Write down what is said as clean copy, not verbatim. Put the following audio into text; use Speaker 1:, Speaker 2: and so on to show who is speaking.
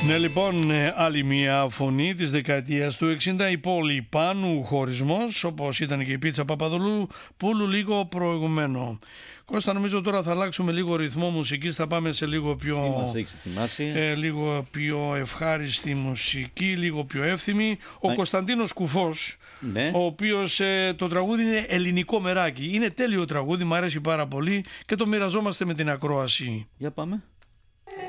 Speaker 1: Ναι, λοιπόν, άλλη μια φωνή της δεκαετίας του 60, η πόλη Πάνου, χωρισμός, όπως ήταν και η πίτσα Παπαδοπούλου λίγο προηγουμένο. Κώστα, νομίζω τώρα θα αλλάξουμε λίγο ρυθμό μουσικής, θα πάμε σε λίγο πιο, λίγο πιο ευχάριστη μουσική, λίγο πιο εύθυμη. Ο Κωνσταντίνος Κουφός,
Speaker 2: ναι,
Speaker 1: ο οποίος το τραγούδι είναι ελληνικό μεράκι. Είναι τέλειο τραγούδι, μου αρέσει πάρα πολύ και το μοιραζόμαστε με την ακρόαση.
Speaker 2: Για πάμε.